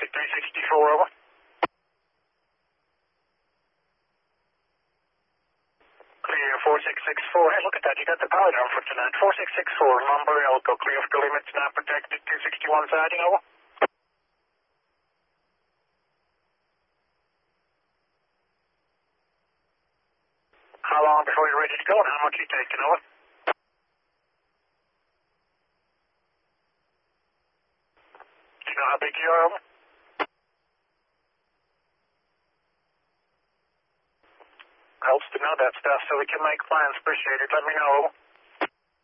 traffic 364, over. Clear 4664. Hey, look at that. You got the power down for tonight. 4664, Lumber Elko. Clear for the limits, not protected. 261 siding, over. How long before you're ready to go and how much you taking, over? Do you know how big you are, over? Helps to know that stuff so we can make plans. Appreciate it. Let me know, over.